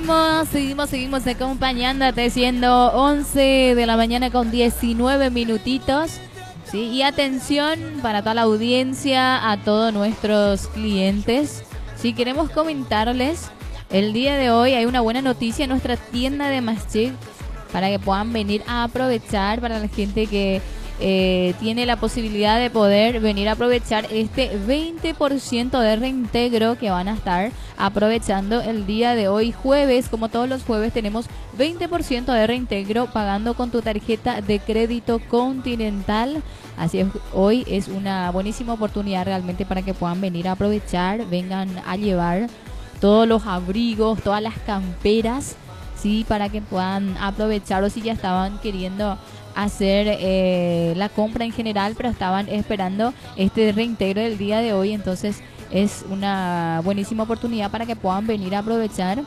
seguimos acompañándote, siendo 11 de la mañana con 19 minutitos. Sí, y atención para toda la audiencia, a todos nuestros clientes. Sí, queremos comentarles, el día de hoy hay una buena noticia en nuestra tienda de Mastic para que puedan venir a aprovechar, para la gente que tiene la posibilidad de poder venir a aprovechar este 20% de reintegro que van a estar aprovechando el día de hoy jueves. Como todos los jueves tenemos 20% de reintegro pagando con tu tarjeta de crédito Continental. Así es, hoy es una buenísima oportunidad realmente para que puedan venir a aprovechar, vengan a llevar todos los abrigos, todas las camperas, sí, para que puedan aprovechar, o si ya estaban queriendo hacer la compra en general, pero estaban esperando este reintegro del día de hoy. Entonces es una buenísima oportunidad para que puedan venir a aprovechar.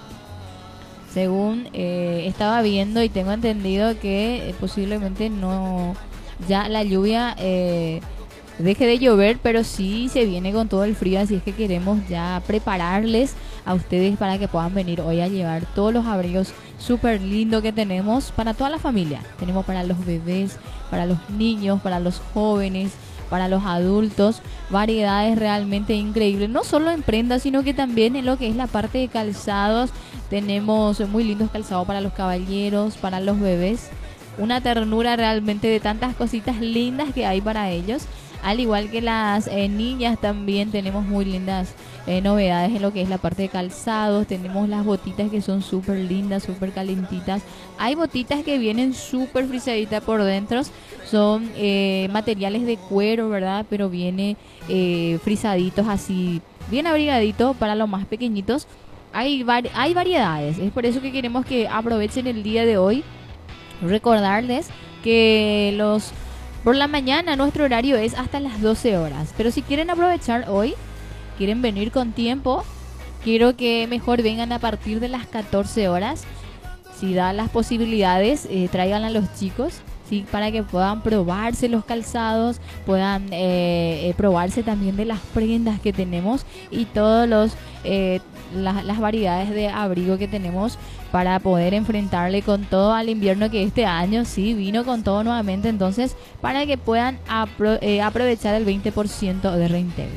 Según estaba viendo y tengo entendido que posiblemente no, ya la lluvia deje de llover, pero sí se viene con todo el frío, así es que queremos ya prepararles a ustedes para que puedan venir hoy a llevar todos los abrigos súper lindos que tenemos para toda la familia. Tenemos para los bebés, para los niños, para los jóvenes, para los adultos, variedades realmente increíbles, no solo en prendas, sino que también en lo que es la parte de calzados. Tenemos muy lindos calzados para los caballeros, para los bebés, una ternura realmente de tantas cositas lindas que hay para ellos. Al igual que las niñas, también tenemos muy lindas novedades en lo que es la parte de calzados. Tenemos las botitas que son súper lindas, súper calentitas. Hay botitas que vienen súper frisaditas por dentro. Son materiales de cuero, ¿verdad? Pero viene frisaditos así, bien abrigaditos para los más pequeñitos. Hay variedades. Es por eso que queremos que aprovechen el día de hoy. Recordarles que por la mañana nuestro horario es hasta las 12 horas. Pero si quieren aprovechar hoy, quieren venir con tiempo, quiero que mejor vengan a partir de las 14 horas. Si da las posibilidades, traigan a los chicos, ¿sí? Para que puedan probarse los calzados, puedan probarse también de las prendas que tenemos y todos las variedades de abrigo que tenemos para poder enfrentarle con todo al invierno, que este año sí vino con todo nuevamente. Entonces, para que puedan aprovechar el 20% de reintegro.